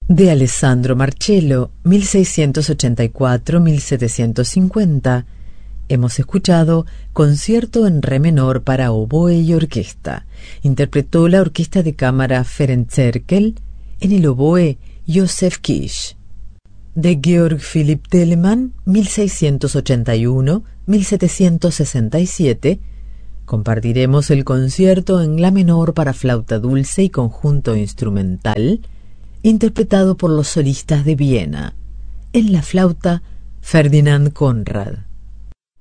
De Alessandro Marcello, 1684-1750, hemos escuchado Concierto en Re menor para oboe y orquesta. Interpretó la Orquesta de Cámara Ferenc Erkel, en el oboe Josef Kish. De Georg Philipp Telemann, 1681-1767, compartiremos el Concierto en La menor para flauta dulce y conjunto instrumental, interpretado por los solistas de Viena. En la flauta, Ferdinand Conrad.